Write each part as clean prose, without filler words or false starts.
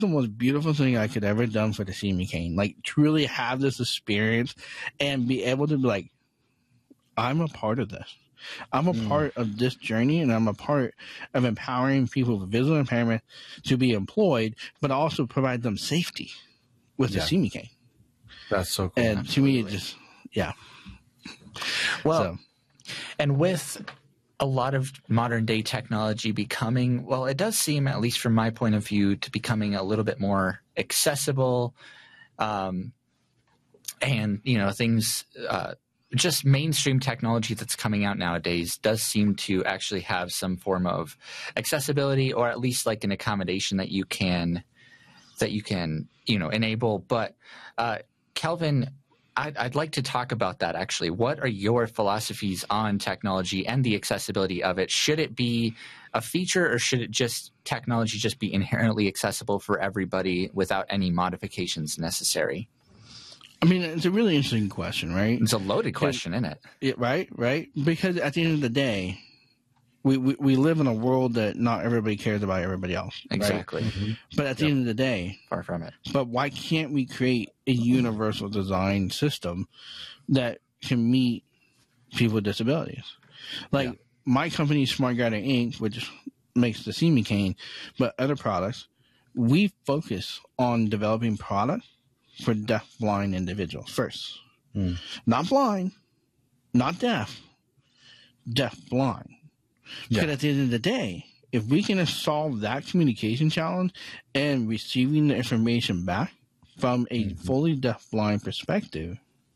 the most beautiful thing I could ever done for the CME Cane. Like, truly have this experience and be able to be like, I'm a part of this. I'm a part of this journey, and I'm a part of empowering people with visual impairment to be employed, but also provide them safety with the CME Cane. That's so cool. And Absolutely. to me, it just, yeah. Well, and with a lot of modern day technology becoming, well, it does seem, at least from my point of view, to becoming a little bit more accessible, and, you know, things, just mainstream technology that's coming out nowadays does seem to actually have some form of accessibility, or at least like an accommodation that you can, you know, enable. But, Kelvin, I'd like to talk about that, actually. What are your philosophies on technology and the accessibility of it? Should it be a feature, or should technology just be inherently accessible for everybody without any modifications necessary? I mean, it's a really interesting question, right? It's a loaded question, isn't it? Right. Because at the end of the day, we live in a world that not everybody cares about everybody else. Exactly. Right? Mm-hmm. But at the end of the day, far from it. But why can't we create a universal design system that can meet people with disabilities? Like my company, Smart Guiding Inc., which makes the CME Cane, but other products, we focus on developing products for deaf, blind individuals first. Not blind, not deaf, deaf, blind. Because at the end of the day, if we can solve that communication challenge and receiving the information back from a fully deaf, blind perspective,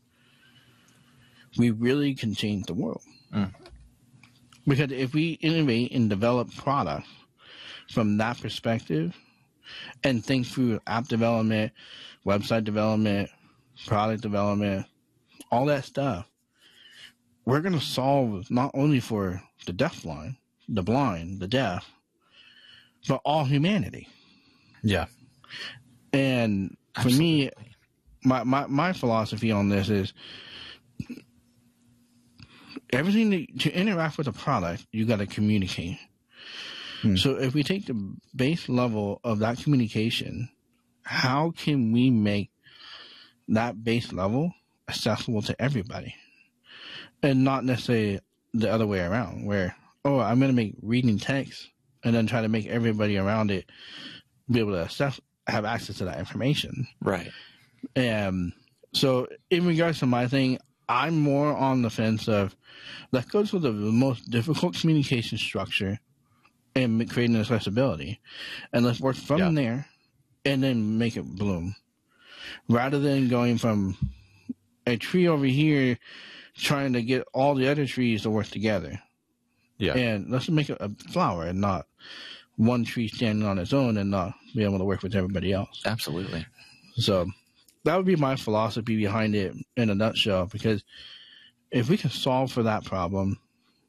we really can change the world. Because if we innovate and develop products from that perspective and think through app development, website development, product development, all that stuff, we're going to solve not only for the deafblind, the blind, the deaf, but all humanity. Yeah. And for me, my philosophy on this is everything to interact with a product, you got to communicate. So if we take the base level of that communication, how can we make that base level accessible to everybody? And not necessarily the other way around, where, I'm going to make reading text and then try to make everybody around it be able to have access to that information. Right. And so in regards to my thing, I'm more on the fence of let's go to the most difficult communication structure and creating accessibility. And let's work from there and then make it bloom. Rather than going from a tree over here trying to get all the other trees to work together. Yeah. And let's make it a flower and not one tree standing on its own and not be able to work with everybody else. Absolutely. So that would be my philosophy behind it in a nutshell, because if we can solve for that problem,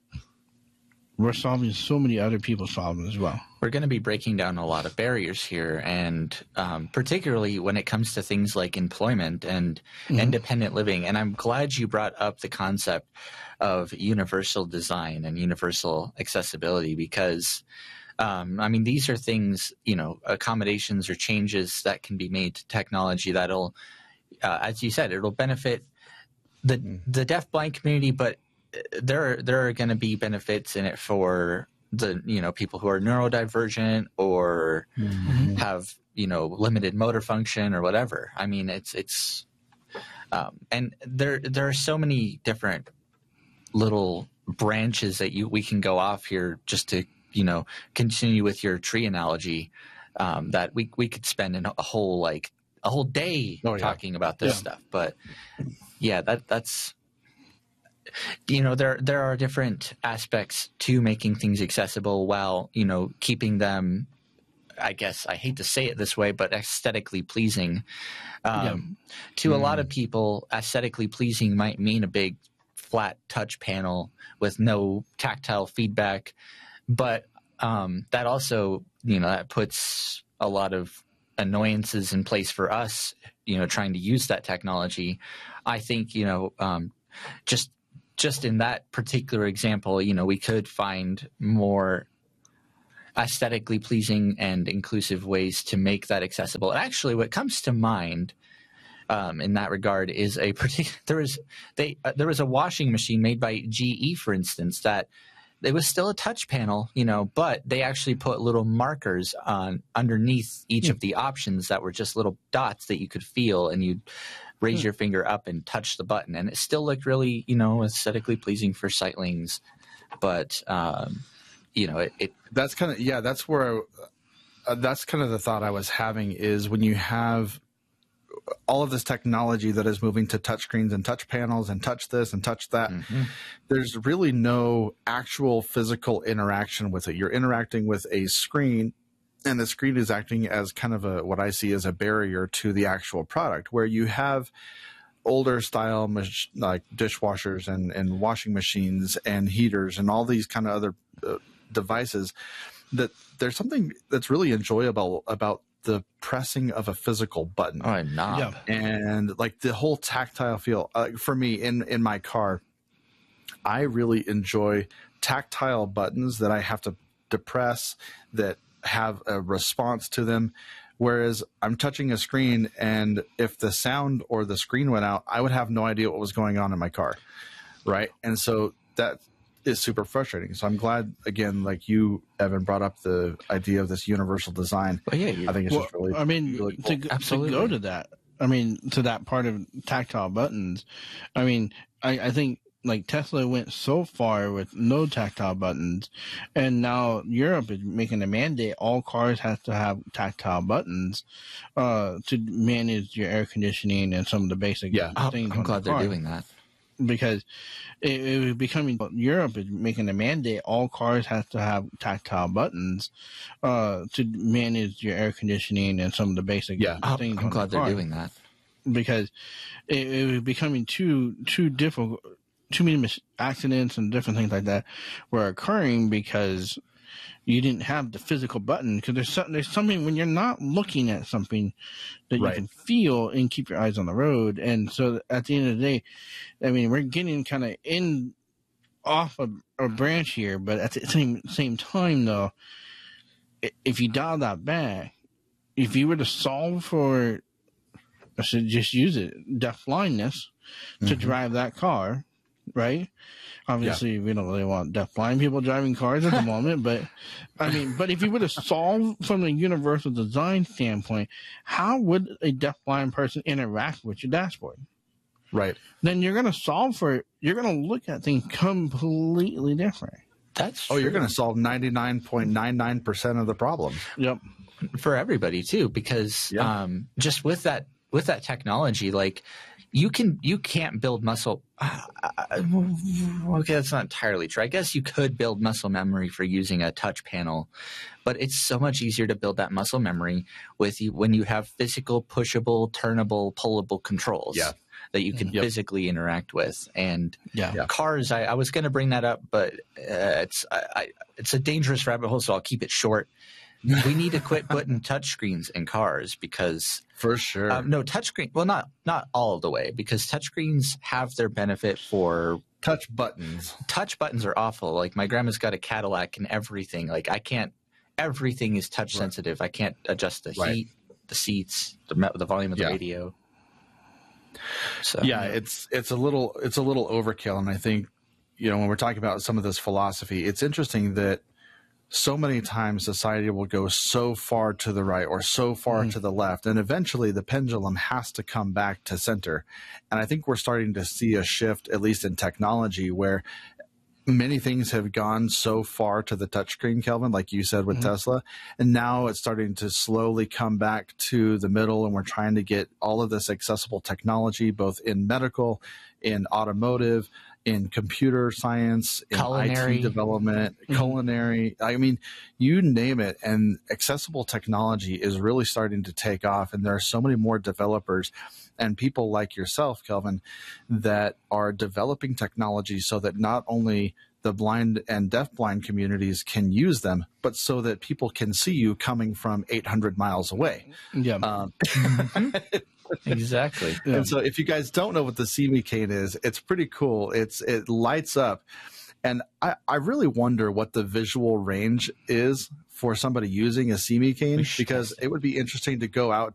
we're solving so many other people's problems as well. We're going to be breaking down a lot of barriers here, and particularly when it comes to things like employment and independent living. And I'm glad you brought up the concept of universal design and universal accessibility, because I mean, these are things, you know, accommodations or changes that can be made to technology that'll, as you said, it'll benefit the deaf-blind community, but there are going to be benefits in it for the, you know, people who are neurodivergent or have, you know, limited motor function or whatever. I mean, it's and there are so many different little branches that we can go off here just to, you know, continue with your tree analogy, that we could spend a whole day talking about this stuff. But yeah, that's, you know, there are different aspects to making things accessible while, you know, keeping them, I guess, I hate to say it this way, but aesthetically pleasing. To a lot of people, aesthetically pleasing might mean a big flat touch panel with no tactile feedback. But that also, you know, that puts a lot of annoyances in place for us, you know, trying to use that technology. I think, you know, just in that particular example, you know, we could find more aesthetically pleasing and inclusive ways to make that accessible. And actually, what comes to mind in that regard is there was a washing machine made by GE, for instance, that it was still a touch panel, but they actually put little markers on underneath each of the options that were just little dots that you could feel, and you'd raise your finger up and touch the button, and it still looked really, aesthetically pleasing for sightlings. But that's kind of that's where that's kind of the thought I was having, is when you have all of this technology that is moving to touchscreens and touch panels and touch this and touch that, there's really no actual physical interaction with it. You're interacting with a screen, and the screen is acting as kind of what I see as a barrier to the actual product, where you have older style like dishwashers and washing machines and heaters and all these kind of other devices, that there's something that's really enjoyable about the pressing of a physical button. Oh, a knob. Yeah. And like the whole tactile feel. For me, in my car, I really enjoy tactile buttons that I have to depress, that have a response to them. Whereas I'm touching a screen, and if the sound or the screen went out, I would have no idea what was going on in my car, right? And so that is super frustrating. So I'm glad, again, like you, Evan, brought up the idea of this universal design. Well, yeah, I think it's just really, really cool. Absolutely. To go to that, to that part of tactile buttons, I think like Tesla went so far with no tactile buttons, and now Europe is making a mandate all cars have to have tactile buttons to manage your air conditioning and some of the basic things. I'm glad they're doing that. Because it was becoming, Europe is making a mandate all cars have to have tactile buttons to manage your air conditioning and some of the basic things. I'm glad they're doing that. Because it was becoming too difficult. Too many accidents and different things like that were occurring because you didn't have the physical button. Because there's something when you're not looking at something that you can feel and keep your eyes on the road. And so at the end of the day, we're getting kind of off a branch here, but at the same time, though, if you dial that back, if you were to solve for, I should just use it, deaf blindness to drive that car. Right? Obviously, we don't really want deaf-blind people driving cars at the moment, but but if you were to solve from a universal design standpoint, how would a deaf-blind person interact with your dashboard? Right. Then you're going to solve for it. You're going to look at things completely different. That's true. You're going to solve 99.99% of the problems. Yep. For everybody too, because just with that technology, like, you can't build muscle. Okay, that's not entirely true. I guess you could build muscle memory for using a touch panel, but it's so much easier to build that muscle memory when you have physical, pushable, turnable, pullable controls that you can physically interact with. And cars, I was going to bring that up, but it's a dangerous rabbit hole, so I'll keep it short. We need to quit putting touchscreens in cars because for sure. No touchscreen. Well, not all the way, because touchscreens have their benefit for touch buttons. Touch buttons are awful. Like, my grandma's got a Cadillac and everything. Like, I can't. Everything is touch sensitive. I can't adjust the heat, the seats, the volume of the radio. So it's a little overkill, and I think when we're talking about some of this philosophy, it's interesting that so many times society will go so far to the right or so far to the left, and eventually the pendulum has to come back to center. And I think we're starting to see a shift, at least in technology, where many things have gone so far to the touchscreen, Kelvin, like you said with Tesla, and now it's starting to slowly come back to the middle, and we're trying to get all of this accessible technology, both in medical, in automotive, in computer science, in IT development, culinary. You name it. And accessible technology is really starting to take off. And there are so many more developers and people like yourself, Kelvin, that are developing technology so that not only the blind and deafblind communities can use them, but so that people can see you coming from 800 miles away. Yeah. Exactly. And so if you guys don't know what the See Me cane is, it's pretty cool. It lights up, And I really wonder what the visual range is for somebody using a CME cane, because it would be interesting to go out